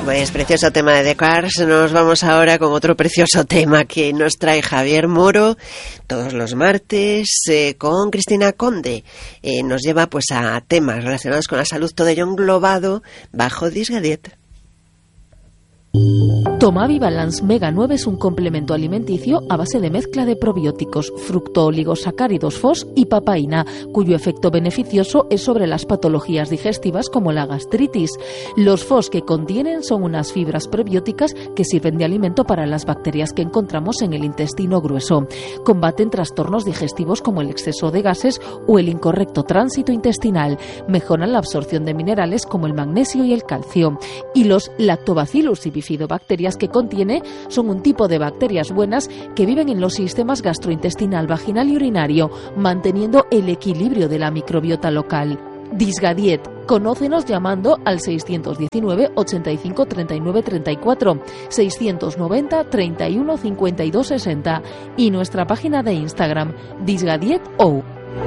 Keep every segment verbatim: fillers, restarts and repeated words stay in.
Pues precioso tema de The Cars. Nos vamos ahora con otro precioso tema que nos trae Javier Moro todos los martes eh, con Cristina Conde. Eh, nos lleva pues a temas relacionados con la salud, todo ello englobado bajo Disgadiet. Tomavi Balance Mega nueve es un complemento alimenticio a base de mezcla de probióticos, fructooligosacáridos F O S y papaína, cuyo efecto beneficioso es sobre las patologías digestivas como la gastritis. Los F O S que contienen son unas fibras prebióticas que sirven de alimento para las bacterias que encontramos en el intestino grueso. Combaten trastornos digestivos como el exceso de gases o el incorrecto tránsito intestinal. Mejoran la absorción de minerales como el magnesio y el calcio. Y los lactobacillus y bifidobacterias que contiene son un tipo de bacterias buenas que viven en los sistemas gastrointestinal, vaginal y urinario, manteniendo el equilibrio de la microbiota local. Disgadiet. Conócenos llamando al seiscientos diecinueve, ochenta y cinco, treinta y nueve, treinta y cuatro, seiscientos noventa, treinta y uno, cincuenta y dos, sesenta y nuestra página de Instagram, disgadieto.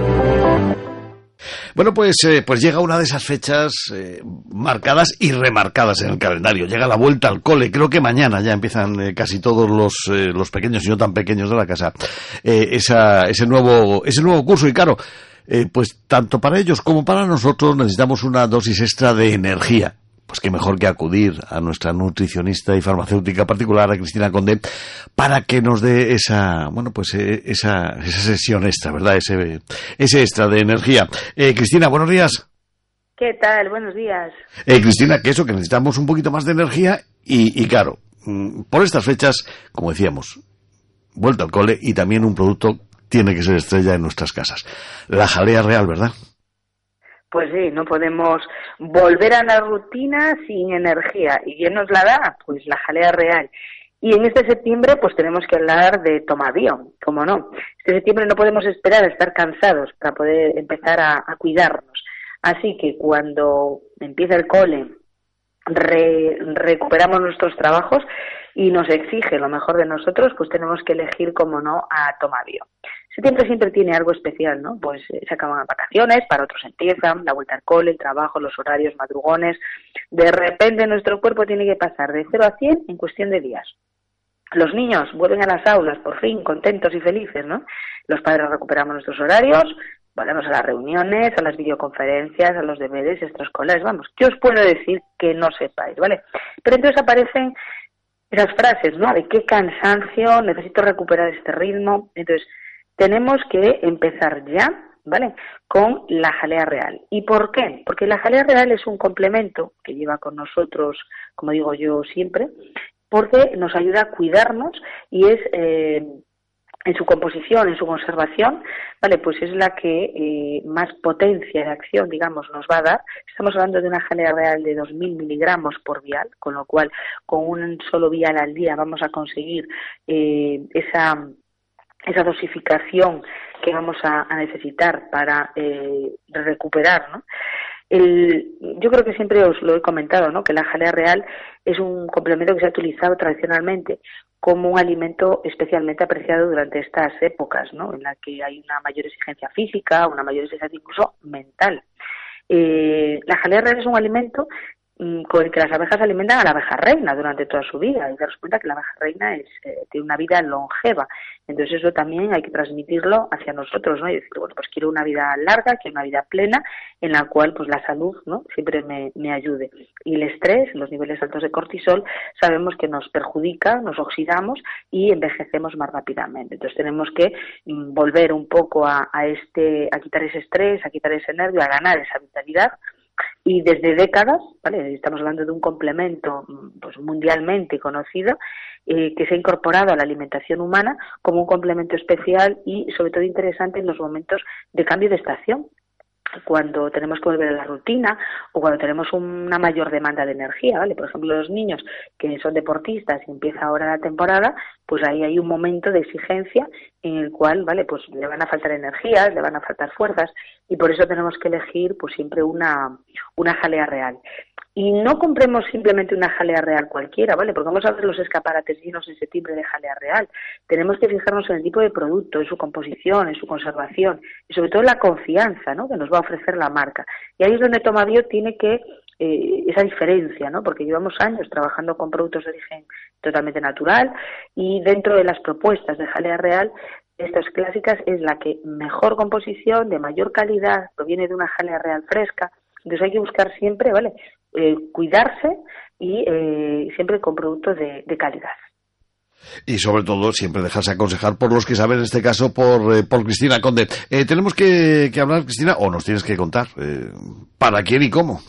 Bueno, pues, eh, pues llega una de esas fechas eh, marcadas y remarcadas en el calendario. Llega la vuelta al cole. Creo que mañana ya empiezan eh, casi todos los, eh, los pequeños y no tan pequeños de la casa eh, esa, ese nuevo ese nuevo curso. Y claro, eh, pues tanto para ellos como para nosotros necesitamos una dosis extra de energía. Pues qué mejor que acudir a nuestra nutricionista y farmacéutica particular, a Cristina Conde, para que nos dé esa, bueno, pues esa, esa sesión extra, ¿verdad? Ese, ese extra de energía. Eh, Cristina, buenos días. ¿Qué tal? Buenos días. Eh, Cristina, que eso, que necesitamos un poquito más de energía y, y claro, por estas fechas, como decíamos, vuelta al cole y también un producto tiene que ser estrella en nuestras casas. La jalea real, ¿verdad? Pues sí, no podemos volver a la rutina sin energía. ¿Y quién nos la da? Pues la jalea real. Y en este septiembre pues tenemos que hablar de Tomabion, ¿cómo no? Este septiembre no podemos esperar a estar cansados para poder empezar a, a cuidarnos. Así que cuando empieza el cole, re, recuperamos nuestros trabajos y nos exige lo mejor de nosotros, pues tenemos que elegir, como no, a Tomabion. Septiembre siempre tiene algo especial, ¿no? Pues eh, se acaban las vacaciones, para otros empiezan, la vuelta al cole, el trabajo, los horarios, madrugones. De repente nuestro cuerpo tiene que pasar de cero a cien en cuestión de días. Los niños vuelven a las aulas, por fin, contentos y felices, ¿no? Los padres recuperamos nuestros horarios, volvemos a las reuniones, a las videoconferencias, a los deberes extraescolares. Vamos, ¿qué os puedo decir que no sepáis, vale? Pero entonces aparecen esas frases, ¿no? De qué cansancio, necesito recuperar este ritmo. Entonces, tenemos que empezar ya, ¿vale?, con la jalea real. ¿Y por qué? Porque la jalea real es un complemento que lleva con nosotros, como digo yo siempre, porque nos ayuda a cuidarnos y es, eh, en su composición, en su conservación, ¿vale?, pues es la que eh, más potencia de acción, digamos, nos va a dar. Estamos hablando de una jalea real de dos mil miligramos por vial, con lo cual con un solo vial al día vamos a conseguir eh, esa... esa dosificación que vamos a, a necesitar para eh, recuperar, ¿no? El, yo creo que siempre os lo he comentado, ¿no?, que la jalea real es un complemento que se ha utilizado tradicionalmente como un alimento especialmente apreciado durante estas épocas, ¿no?, en la que hay una mayor exigencia física, una mayor exigencia incluso mental. Eh, la jalea real es un alimento con el que las abejas alimentan a la abeja reina durante toda su vida, y daros cuenta que la abeja reina es, eh, tiene una vida longeva. Entonces eso también hay que transmitirlo hacia nosotros, ¿no? Y decir, bueno, pues quiero una vida larga, quiero una vida plena, en la cual pues la salud, ¿no?, siempre me, me ayude. Y el estrés, los niveles altos de cortisol, sabemos que nos perjudica, nos oxidamos y envejecemos más rápidamente. Entonces tenemos que mm, volver un poco a, a este, a quitar ese estrés, a quitar ese nervio, a ganar esa vitalidad. Y desde décadas, ¿vale?, estamos hablando de un complemento pues mundialmente conocido, eh, que se ha incorporado a la alimentación humana como un complemento especial y sobre todo interesante en los momentos de cambio de estación, cuando tenemos que volver a la rutina o cuando tenemos una mayor demanda de energía, ¿vale? Por ejemplo, los niños que son deportistas y empieza ahora la temporada, pues ahí hay un momento de exigencia en el cual, ¿vale?, pues le van a faltar energías, le van a faltar fuerzas, y por eso tenemos que elegir pues siempre una, una jalea real. Y no compremos simplemente una jalea real cualquiera, ¿vale? Porque vamos a ver los escaparates llenos en septiembre de jalea real. Tenemos que fijarnos en el tipo de producto, en su composición, en su conservación y sobre todo en la confianza, ¿no?, que nos va a ofrecer la marca. Y ahí es donde Tomabion tiene que eh, esa diferencia, ¿no? Porque llevamos años trabajando con productos de origen totalmente natural y dentro de las propuestas de Jalea Real, estas clásicas es la que mejor composición, de mayor calidad, proviene de una jalea real fresca. Entonces hay que buscar siempre, ¿vale? Eh, cuidarse y eh, siempre con productos de, de calidad. Y sobre todo siempre dejarse aconsejar por los que saben, en este caso por, eh, por Cristina Conde. Eh, tenemos que, que hablar, Cristina, o nos tienes que contar, eh, ¿para quién y cómo?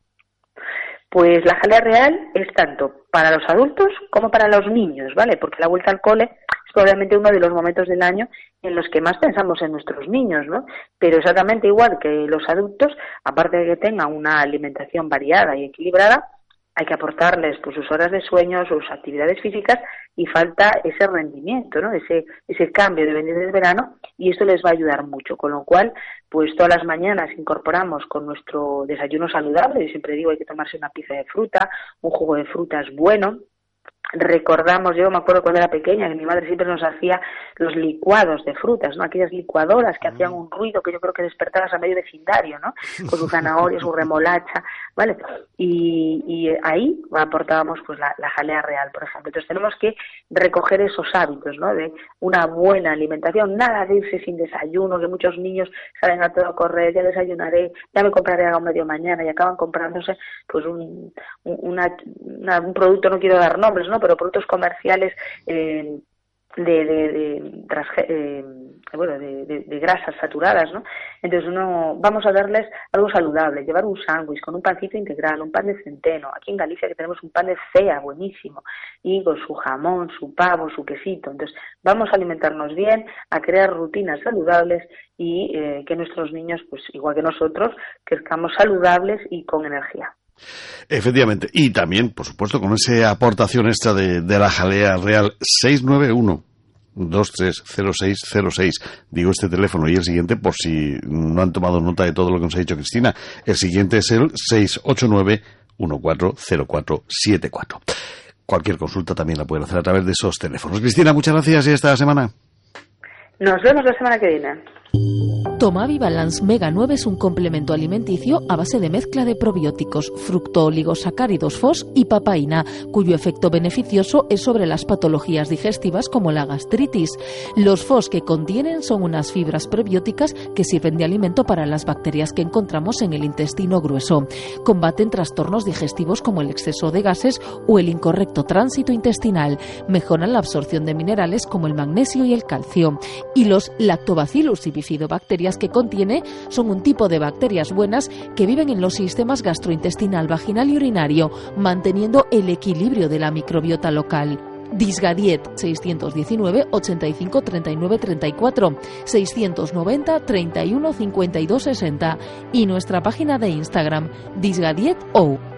Pues la jalea real es tanto para los adultos como para los niños, ¿vale? Porque la vuelta al cole es probablemente uno de los momentos del año en los que más pensamos en nuestros niños, ¿no? Pero exactamente igual que los adultos, aparte de que tengan una alimentación variada y equilibrada, hay que aportarles pues sus horas de sueño, sus actividades físicas, y falta ese rendimiento, ¿no? Ese ese cambio de venir del verano, y esto les va a ayudar mucho, con lo cual pues todas las mañanas incorporamos con nuestro desayuno saludable. Yo siempre digo, hay que tomarse una pieza de fruta, un jugo de fruta es bueno. Recordamos, yo me acuerdo cuando era pequeña, que mi madre siempre nos hacía los licuados de frutas, ¿no? Aquellas licuadoras que hacían un ruido que yo creo que despertabas a medio vecindario, ¿no? Con su zanahoria, su remolacha, ¿vale? Y, y ahí aportábamos pues la, la jalea real, por ejemplo. Entonces tenemos que recoger esos hábitos, ¿no? De una buena alimentación, nada de irse sin desayuno, que muchos niños salen a todo correr, ya desayunaré, ya me compraré algo medio mañana, y acaban comprándose pues un, una, una, un producto, no quiero dar nombres, ¿no? Pero productos comerciales eh, de, de, de, eh, bueno, de, de, de grasas saturadas, ¿no? Entonces uno, vamos a darles algo saludable, llevar un sándwich con un pancito integral, un pan de centeno. Aquí en Galicia que tenemos un pan de cea buenísimo, y con su jamón, su pavo, su quesito. Entonces vamos a alimentarnos bien, a crear rutinas saludables y eh, que nuestros niños, pues igual que nosotros, crezcamos saludables y con energía. Efectivamente, y también, por supuesto, con esa aportación extra de, de la jalea real. Seis nueve uno, dos tres cero seis cero seis, digo este teléfono, y el siguiente, por si no han tomado nota de todo lo que nos ha dicho Cristina, el siguiente es el seis ocho nueve uno cuatro cero cuatro siete cuatro. Cualquier consulta también la pueden hacer a través de esos teléfonos. Cristina, muchas gracias y hasta la semana. Nos vemos la semana que viene. Tomavi Balance Mega nueve es un complemento alimenticio a base de mezcla de probióticos, fructooligosacáridos F O S y papaína, cuyo efecto beneficioso es sobre las patologías digestivas como la gastritis. Los F O S que contienen son unas fibras prebióticas que sirven de alimento para las bacterias que encontramos en el intestino grueso. Combaten trastornos digestivos como el exceso de gases o el incorrecto tránsito intestinal. Mejoran la absorción de minerales como el magnesio y el calcio. Y los lactobacillus y bifidobacterias que contiene son un tipo de bacterias buenas que viven en los sistemas gastrointestinal, vaginal y urinario, manteniendo el equilibrio de la microbiota local. Disgadiet seiscientos diecinueve ochenta y cinco treinta y nueve treinta y cuatro, seiscientos noventa treinta y uno cincuenta y dos sesenta y nuestra página de Instagram Disgadiet O.